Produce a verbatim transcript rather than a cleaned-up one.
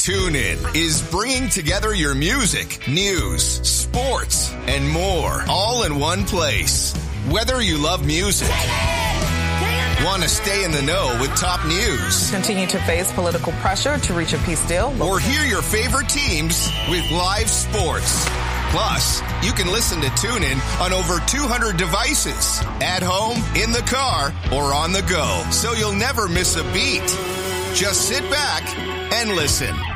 TuneIn is bringing together your music, news, sports, and more all in one place. Whether you love music, want to stay in the know with top news, continue to face political pressure to reach a peace deal, or hear your favorite teams with live sports. Plus, you can listen to TuneIn on over two hundred devices, at home, in the car, or on the go, so you'll never miss a beat. Just sit back and listen.